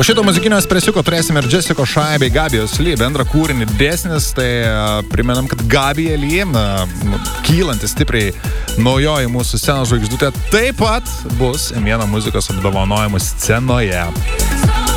Po šito muzikinio espresiuko turėsime ir Jessica Shy bei Gabijos Lee bendrą kūrinį Dėsnis, tai primenam, kad Gabija Lee, kylanti stipriai naujoji mūsų scenos žvaigždutė, taip pat bus M1 muzikos apdovanojimų scenoje.